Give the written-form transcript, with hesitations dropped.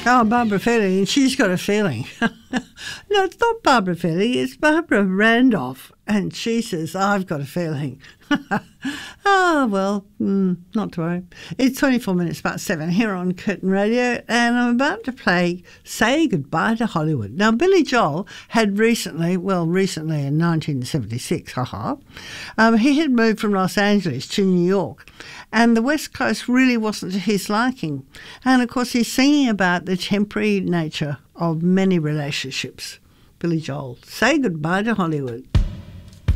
Oh, Barbara Fielding, and she's got a feeling. No, it's not Barbara Fielding, it's Barbara Randolph. And she says, I've got a feeling. Oh, well, not to worry. It's 24 minutes past 7 here on Curtin Radio, and I'm about to play Say Goodbye to Hollywood. Now, Billy Joel had recently in 1976, he had moved from Los Angeles to New York, and the West Coast really wasn't to his liking. And, of course, he's singing about the temporary nature of many relationships. Billy Joel, Say Goodbye to Hollywood.